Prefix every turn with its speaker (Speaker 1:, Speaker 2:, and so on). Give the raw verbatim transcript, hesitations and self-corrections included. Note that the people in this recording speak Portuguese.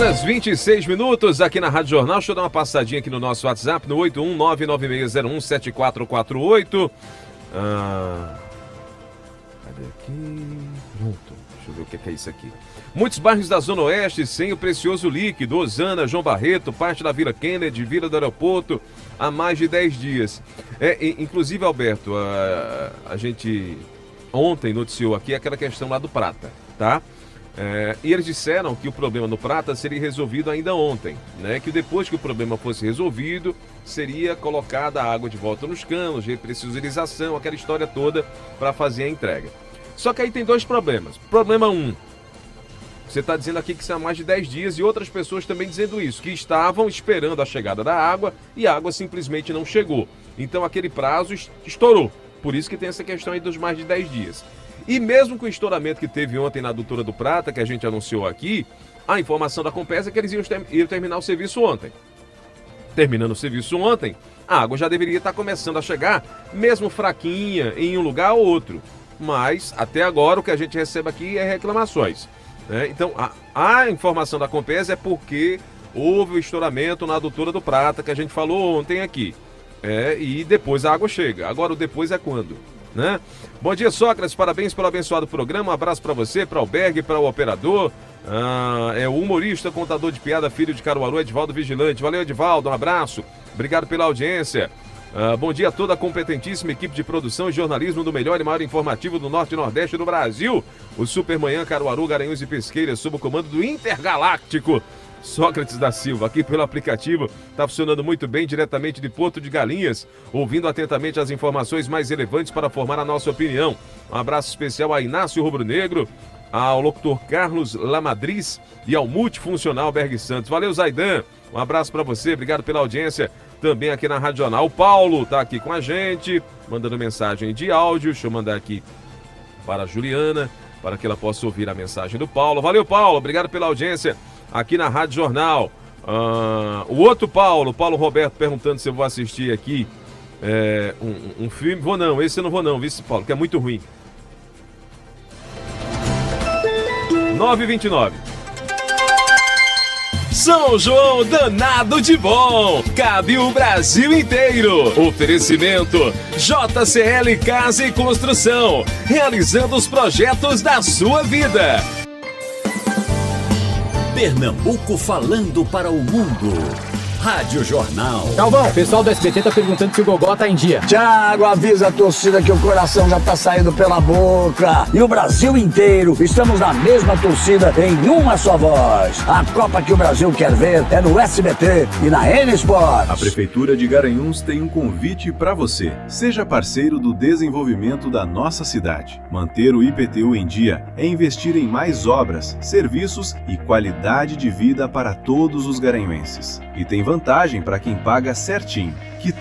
Speaker 1: horas e vinte e seis minutos aqui na Rádio Jornal. Deixa eu dar uma passadinha aqui no nosso WhatsApp, no oito um nove nove seis zero um sete quatro quatro oito. Ah, cadê aqui? Pronto. Deixa eu ver o que é isso aqui. Muitos bairros da Zona Oeste sem o precioso líquido. Osana, João Barreto, parte da Vila Kennedy, Vila do Aeroporto, há mais de dez dias. É, inclusive, Alberto, a, a gente ontem noticiou aqui aquela questão lá do Prata, tá? É, e eles disseram que o problema no Prata seria resolvido ainda ontem, né? Que depois que o problema fosse resolvido, seria colocada a água de volta nos canos, repressurização, aquela história toda para fazer a entrega. Só que aí tem dois problemas. Problema um, você está dizendo aqui que são mais de dez dias e outras pessoas também dizendo isso, que estavam esperando a chegada da água e a água simplesmente não chegou. Então aquele prazo estourou. Por isso que tem essa questão aí dos mais de dez dias. E mesmo com o estouramento que teve ontem na Adutora do Prata, que a gente anunciou aqui, a informação da Compesa é que eles iam, ter, iam terminar o serviço ontem. Terminando o serviço ontem, a água já deveria estar começando a chegar, mesmo fraquinha, em um lugar ou outro. Mas, até agora, o que a gente recebe aqui é reclamações. Né? Então, a, a informação da Compesa é porque houve o estouramento na Adutora do Prata, que a gente falou ontem aqui. É, e depois a água chega. Agora o depois é quando? Né? Bom dia, Sócrates, parabéns pelo abençoado programa, um abraço para você, para o Albergue, para o operador, ah, é o humorista, contador de piada, filho de Caruaru, Edivaldo Vigilante. Valeu, Edivaldo, um abraço, obrigado pela audiência. Ah, bom dia a toda a competentíssima equipe de produção e jornalismo do melhor e maior informativo do Norte e Nordeste do Brasil, o Supermanhã Caruaru, Garanhuns e Pesqueira, sob o comando do Intergaláctico Sócrates da Silva, aqui pelo aplicativo, está funcionando muito bem, diretamente de Porto de Galinhas, ouvindo atentamente as informações mais relevantes para formar a nossa opinião. Um abraço especial a Inácio Rubro Negro, ao locutor Carlos Lamadriz e ao multifuncional Berg Santos. Valeu, Zaidan, um abraço para você, obrigado pela audiência, também aqui na Rádio Jornal. O Paulo está aqui com a gente, mandando mensagem de áudio, deixa eu mandar aqui para a Juliana, para que ela possa ouvir a mensagem do Paulo. Valeu, Paulo, obrigado pela audiência aqui na Rádio Jornal. Ah, o outro Paulo, Paulo Roberto, perguntando se eu vou assistir aqui é, um, um filme. Vou não, esse eu não vou não, viu, Paulo, que é muito ruim. nove e vinte e nove. São João danado de bom, cabe o Brasil inteiro. Oferecimento J C L Casa e Construção, realizando os projetos da sua vida.
Speaker 2: Pernambuco falando para o mundo. Rádio Jornal.
Speaker 3: Galvão, o pessoal do S B T tá perguntando se o Gogó tá em dia.
Speaker 4: Thiago, avisa a torcida que o coração já tá saindo pela boca. E o Brasil inteiro, estamos na mesma torcida, em uma só voz. A Copa que o Brasil quer ver é no S B T e na N Sports.
Speaker 5: A Prefeitura de Garanhuns tem um convite para você. Seja parceiro do desenvolvimento da nossa cidade. Manter o I P T U em dia é investir em mais obras, serviços e qualidade de vida para todos os garanhuenses. E tem vantagem para quem paga certinho.